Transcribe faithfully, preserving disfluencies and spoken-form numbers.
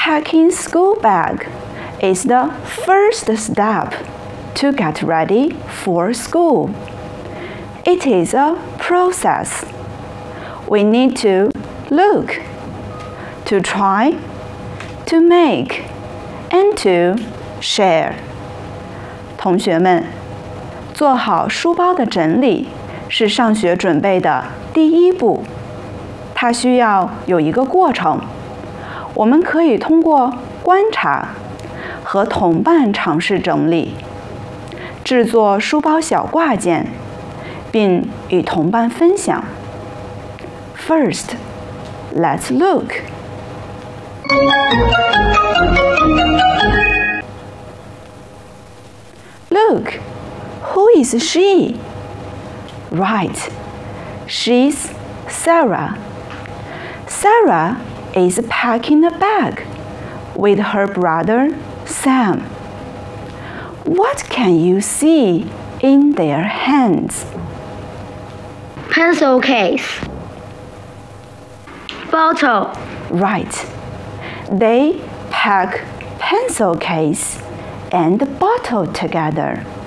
Packing school bag is the first step to get ready for school. It is a process. We need to look, to try, to make, and to share. 同学们，做好书包的整理是上学准备的第一步。它需要有一个过程。我们可以通过观察和同伴尝试整理，制作书包小挂件，并与同伴分享。First, let's look. Look, who is she? Right, she's Sarah. Sarah is packing a bag with her brother Sam. What can you see in their hands? Pencil case. Bottle. Right. They pack pencil case and bottle together.